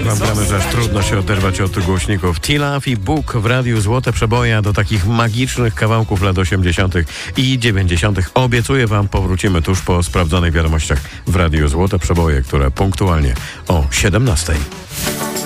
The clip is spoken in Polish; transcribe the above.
wam gramy, że aż trudno się oderwać od głośników. T-Love i Bóg w radiu Złote Przeboje, do takich magicznych kawałków lat 80. i 90. Obiecuję wam, powrócimy tuż po sprawdzonych wiadomościach w radiu Złote Przeboje, które punktualnie o 17.